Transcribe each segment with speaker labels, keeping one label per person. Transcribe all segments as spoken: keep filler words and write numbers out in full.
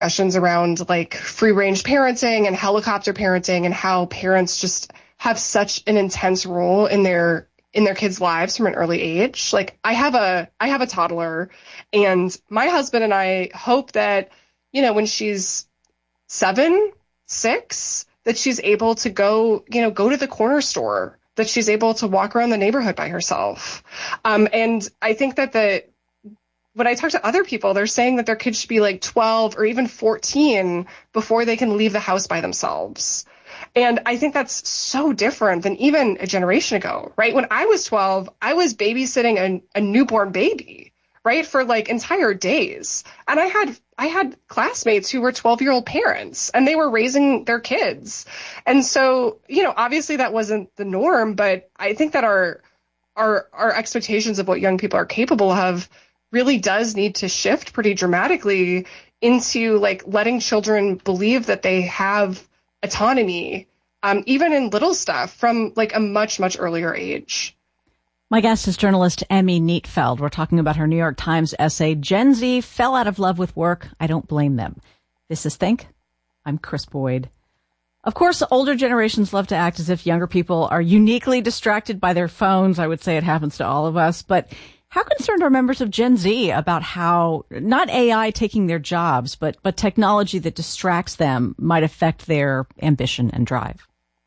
Speaker 1: discussions around like free range parenting and helicopter parenting and how parents just have such an intense role in their in their kids' lives from an early age. Like I have a I have a toddler, and my husband and I hope that, you know, when she's seven, six, that she's able to go, you know, go to the corner store, that she's able to walk around the neighborhood by herself. Um, and I think that the when I talk to other people, they're saying that their kids should be like twelve or even fourteen before they can leave the house by themselves. And I think that's so different than even a generation ago, right? When I was twelve, I was babysitting a, a newborn baby, right, for like entire days. And I had I had classmates who were twelve-year-old parents, and they were raising their kids. And so, you know, obviously that wasn't the norm, but I think that our our our expectations of what young people are capable of really does need to shift pretty dramatically into like letting children believe that they have autonomy, um, even in little stuff from like a much, much earlier age.
Speaker 2: My guest is journalist Emmy Neitfeld. We're talking about her New York Times essay, Gen Z Fell Out of Love with Work. I Don't Blame Them. This is Think. I'm Chris Boyd. Of course, older generations love to act as if younger people are uniquely distracted by their phones. I would say it happens to all of us. But how concerned are members of Gen Z about how not A I taking their jobs, but but technology that distracts them might affect their ambition and drive?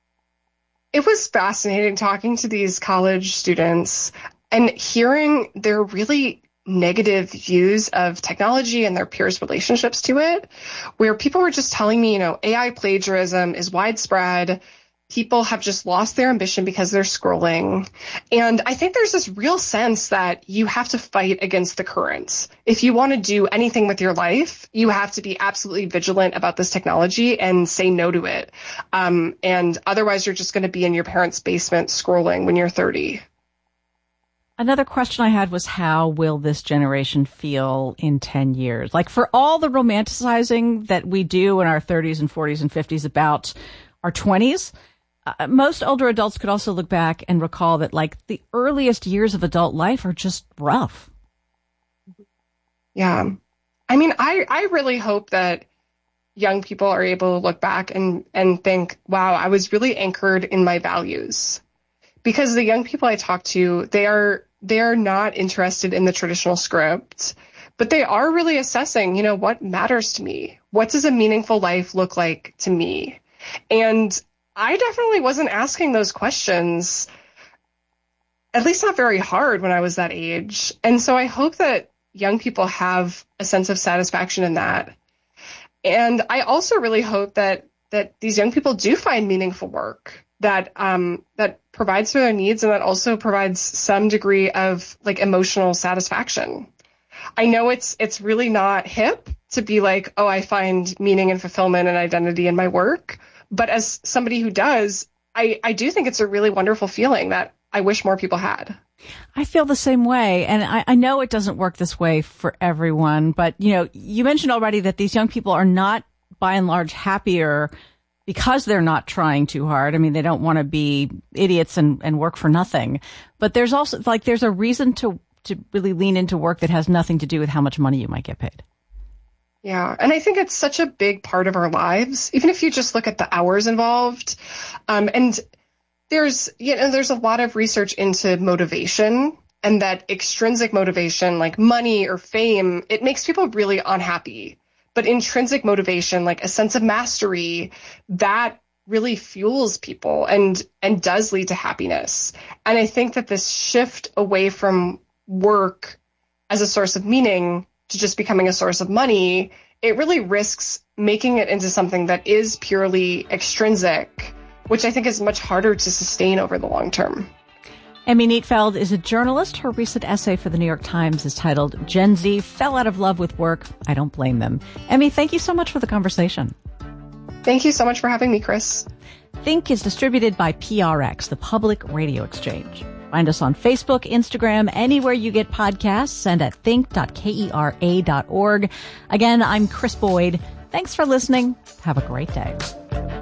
Speaker 1: It was fascinating talking to these college students and hearing their really negative views of technology and their peers' relationships to it, where people were just telling me, you know, A I plagiarism is widespread. People have just lost their ambition because they're scrolling. And I think there's this real sense that you have to fight against the current. If you want to do anything with your life, you have to be absolutely vigilant about this technology and say no to it. Um, and otherwise, you're just going to be in your parents' basement scrolling when you're thirty.
Speaker 2: Another question I had was, how will this generation feel in ten years? Like, for all the romanticizing that we do in our thirties and forties and fifties about our twenties, Uh, most older adults could also look back and recall that, like, the earliest years of adult life are just rough.
Speaker 1: Yeah. I mean, I, I really hope that young people are able to look back and, and think, wow, I was really anchored in my values. Because the young people I talk to, they are, they are not interested in the traditional script, but they are really assessing, you know, what matters to me? What does a meaningful life look like to me? And I definitely wasn't asking those questions, at least not very hard when I was that age. And so I hope that young people have a sense of satisfaction in that. And I also really hope that that these young people do find meaningful work that um, that provides for their needs and that also provides some degree of like emotional satisfaction. I know it's it's really not hip to be like, oh, I find meaning and fulfillment and identity in my work. But as somebody who does, I, I do think it's a really wonderful feeling that I wish more people had.
Speaker 2: I feel the same way. And I, I know it doesn't work this way for everyone. But, you know, you mentioned already that these young people are not, by and large, happier because they're not trying too hard. I mean, they don't want to be idiots and, and work for nothing. But there's also, like, there's a reason to, to really lean into work that has nothing to do with how much money you might get paid.
Speaker 1: Yeah. And I think it's such a big part of our lives, even if you just look at the hours involved. Um, and there's, you know, there's a lot of research into motivation, and that extrinsic motivation, like money or fame, it makes people really unhappy. But intrinsic motivation, like a sense of mastery, that really fuels people and, and does lead to happiness. And I think that this shift away from work as a source of meaning to just becoming a source of money, it really risks making it into something that is purely extrinsic, which I think is much harder to sustain over the long term.
Speaker 2: Emmy Neitfeld is a journalist. Her recent essay for the New York Times is titled, Gen Z Fell Out of Love with Work. I Don't Blame Them. Emmy, thank you so much for the conversation.
Speaker 1: Thank you so much for having me, Chris.
Speaker 2: Think is distributed by P R X, the Public Radio Exchange. Find us on Facebook, Instagram, anywhere you get podcasts, and at think dot kera dot org. Again, I'm Chris Boyd. Thanks for listening. Have a great day.